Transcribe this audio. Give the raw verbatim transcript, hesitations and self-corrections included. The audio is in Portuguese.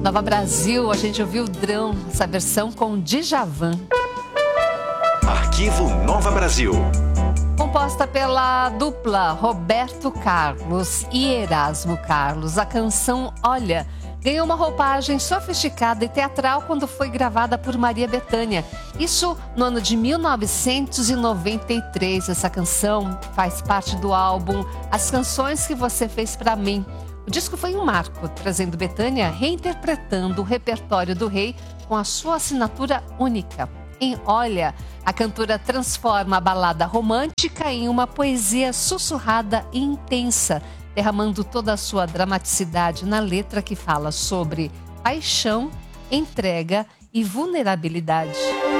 Nova Brasil, a gente ouviu o Drão, essa versão com Djavan. Arquivo Nova Brasil. Composta pela dupla Roberto Carlos e Erasmo Carlos, a canção Olha ganhou uma roupagem sofisticada e teatral quando foi gravada por Maria Bethânia. Isso no ano de mil novecentos e noventa e três. Essa canção faz parte do álbum As Canções que Você Fez Pra Mim. O disco foi um marco, trazendo Bethânia reinterpretando o repertório do rei com a sua assinatura única. Em Olha, a cantora transforma a balada romântica em uma poesia sussurrada e intensa, derramando toda a sua dramaticidade na letra que fala sobre paixão, entrega e vulnerabilidade.